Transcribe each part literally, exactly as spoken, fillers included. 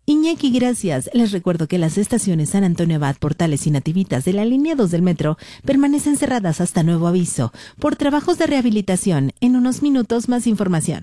Iñaki, gracias. Les recuerdo que las estaciones San Antonio Abad, Portales y Nativitas de la línea dos del metro permanecen cerradas hasta nuevo aviso por trabajos de rehabilitación. En unos minutos más información.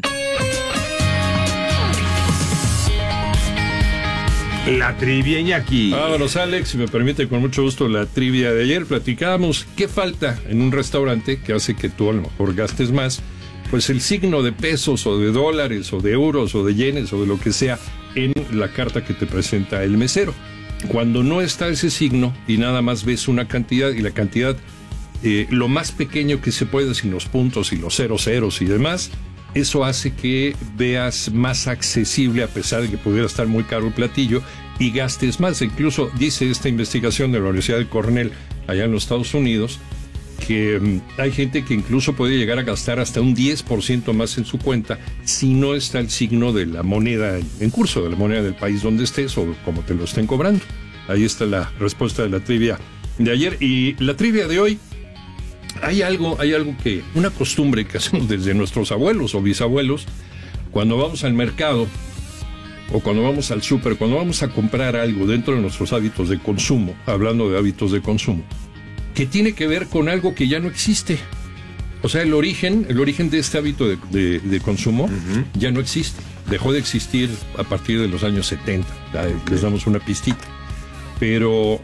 La trivia, Iñaki. Vámonos, Alex, si me permite, con mucho gusto, la trivia de ayer. Platicábamos qué falta en un restaurante que hace que tú a lo mejor gastes más. Pues el signo de pesos o de dólares o de euros o de yenes o de lo que sea en la carta que te presenta el mesero. Cuando no está ese signo y nada más ves una cantidad y la cantidad eh, lo más pequeño que se puede, sin los puntos y los ceros ceros y demás, eso hace que veas más accesible, a pesar de que pudiera estar muy caro el platillo, y gastes más. Incluso dice esta investigación de la Universidad de Cornell, allá en los Estados Unidos, que um, hay gente que incluso puede llegar a gastar hasta un diez por ciento más en su cuenta si no está el signo de la moneda en curso, de la moneda del país donde estés o como te lo estén cobrando. Ahí está la respuesta de la trivia de ayer. Y la trivia de hoy, hay algo, hay algo que, una costumbre que hacemos desde nuestros abuelos o bisabuelos, cuando vamos al mercado o cuando vamos al súper, cuando vamos a comprar algo dentro de nuestros hábitos de consumo, hablando de hábitos de consumo, que tiene que ver con algo que ya no existe. O sea, el origen, el origen de este hábito de, de, de consumo uh-huh. ya no existe. Dejó de existir a partir de los años setenta. Okay. Les damos una pistita. Pero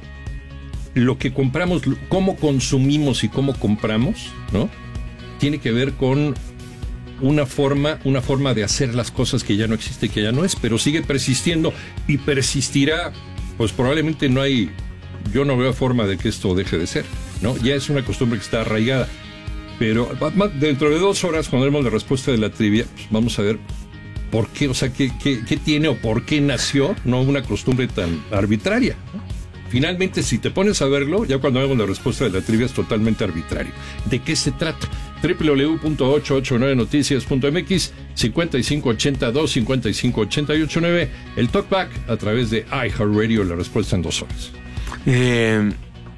lo que compramos, cómo consumimos y cómo compramos, ¿no? Tiene que ver con una forma, una forma de hacer las cosas que ya no existe, que ya no es, pero sigue persistiendo y persistirá. Pues probablemente no hay, yo no veo forma de que esto deje de ser, ¿no? Ya es una costumbre que está arraigada. Pero dentro de dos horas, cuando demos la respuesta de la trivia, pues vamos a ver por qué, o sea, qué, qué, qué tiene o por qué nació, no una costumbre tan arbitraria, ¿no? Finalmente, si te pones a verlo, ya cuando vemos la respuesta de la trivia es totalmente arbitrario. ¿De qué se trata? doble u doble u doble u punto ochocientos ochenta y nueve noticias punto m x, cincuenta y cinco ochenta y dos, cincuenta y cinco ochenta y ocho nueve, el talkback a través de iHeartRadio, la respuesta en dos horas. Eh...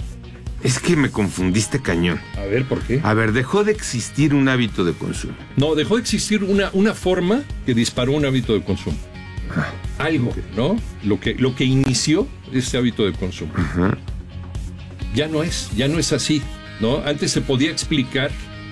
Es que me confundiste cañón. A ver, ¿por qué? A ver, dejó de existir un hábito de consumo. No, dejó de existir una, una forma que disparó un hábito de consumo. Ah, algo, ¿no? Lo que, lo que inició este hábito de consumo. Uh-huh. Ya no es, ya no es así, ¿no? Antes se podía explicar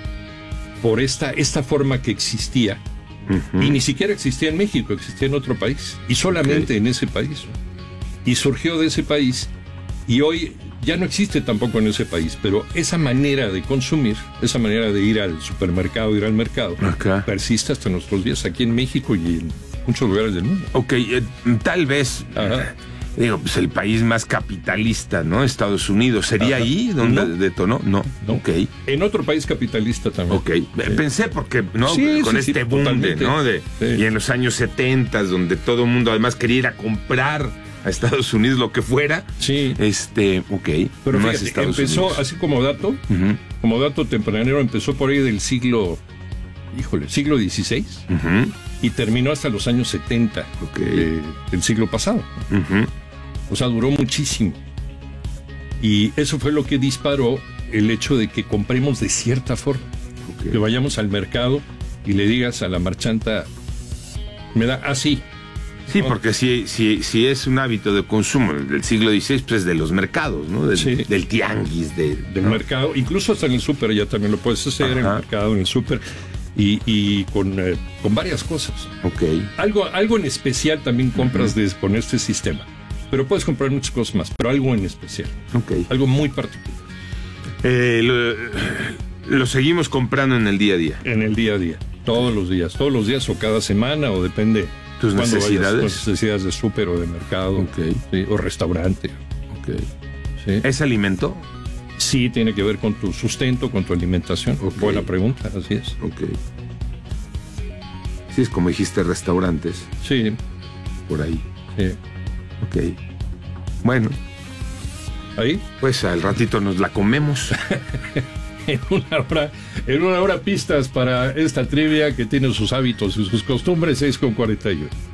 por esta, esta forma que existía. Uh-huh. Y ni siquiera existía en México, existía en otro país. Y solamente okay. en ese país. Y surgió de ese país. Y hoy ya no existe tampoco en ese país, pero esa manera de consumir, esa manera de ir al supermercado, ir al mercado, okay. persiste hasta nuestros días aquí en México y en muchos lugares del mundo. Ok, eh, tal vez, eh, digo, pues el país más capitalista, ¿no? Estados Unidos, ¿sería Ajá. ahí donde no. detonó? No. no, ok. En otro país capitalista también. Ok, sí. Pensé porque, ¿no? Sí, Con sí, este sí, boom, de, ¿no? De, sí. Y en los años setenta, donde todo el mundo además quería ir a comprar a Estados Unidos, lo que fuera. Sí. Este, ok. Pero no fíjate, Estados empezó, Unidos. Así como dato, uh-huh. como dato tempranero, empezó por ahí del siglo, híjole, siglo dieciséis, uh-huh. y terminó hasta los años setenta, okay. de, del siglo pasado. Uh-huh. O sea, duró muchísimo. Y eso fue lo que disparó el hecho de que compremos de cierta forma. Okay. Que vayamos al mercado y le digas a la marchanta, me da así. Sí, porque si, si, si es un hábito de consumo del siglo dieciséis, pues de los mercados, ¿no? Del, sí. del tianguis, de, del ¿no? mercado, incluso hasta en el súper ya también lo puedes hacer. Ajá. En el mercado, en el súper, y, y con, eh, con varias cosas. Ok. Algo, algo en especial también compras uh-huh. de, con este sistema, pero puedes comprar muchas cosas más, pero algo en especial. Ok. Algo muy particular. Eh, lo, lo seguimos comprando en el día a día. En el día a día, todos los días, todos los días o cada semana, o depende... ¿Tus necesidades? Tus necesidades de súper o de mercado, okay. ¿sí? O restaurante. Okay. ¿Sí? ¿Es alimento? Sí, tiene que ver con tu sustento, con tu alimentación. Okay. Buena pregunta, así es. Ok. Sí, es como dijiste, restaurantes. Sí. Por ahí. Sí. Ok. Bueno. ¿Ahí? Pues al ratito nos la comemos. En una hora, en una hora pistas para esta trivia que tiene sus hábitos y sus costumbres, seis con cuarenta y uno.